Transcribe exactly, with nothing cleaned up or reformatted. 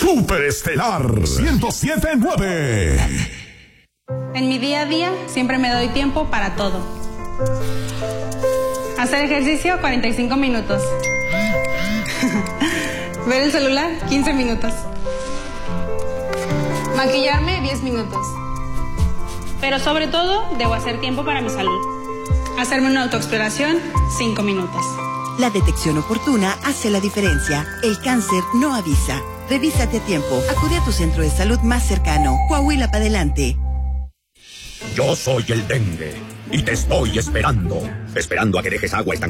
Superestelar ciento siete punto nueve. En mi día a día siempre me doy tiempo para todo. Hacer ejercicio cuarenta y cinco minutos. Ver el celular quince minutos. Maquillarme diez minutos. Pero sobre todo debo hacer tiempo para mi salud. Hacerme una autoexploración cinco minutos. La detección oportuna hace la diferencia. El cáncer no avisa. Revísate a tiempo. Acude a tu centro de salud más cercano. Coahuila para adelante. Yo soy el dengue y te estoy esperando. Esperando a que dejes agua estancada